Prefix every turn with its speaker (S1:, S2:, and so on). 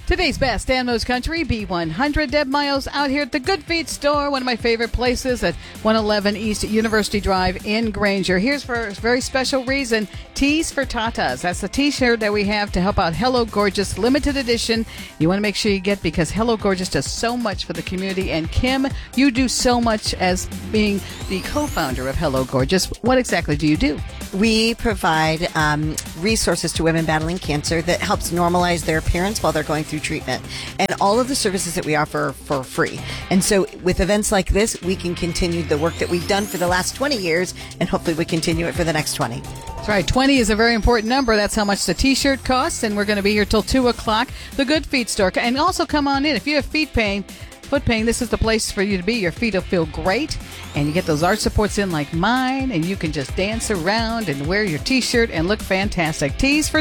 S1: Today's best and most country, B100. Deb Miles out here at the Good Feet store, one of my favorite places at 111 East University Drive in Granger. Here's for a very special reason, Tees for Tatas. That's the t-shirt that we have to help out Hello Gorgeous limited edition. You want to make sure you get, because Hello Gorgeous does so much for the community. And Kim, you do so much as being the co-founder of Hello Gorgeous. What exactly do you do?
S2: We provide resources to women battling cancer that helps normalize their appearance while they're going through treatment. And all of the services that we offer are for free. And so with events like this, we can continue the work that we've done for the last 20 years, and hopefully we continue it for the next 20.
S1: That's right. 20 is a very important number. That's how much the t-shirt costs. And we're going to be here till 2 o'clock. The Good Feet store. And also come on in. If you have foot pain, this is the place for you to be. Your feet will feel great, and you get those arch supports in like mine, and you can just dance around and wear your t-shirt and look fantastic. Tees for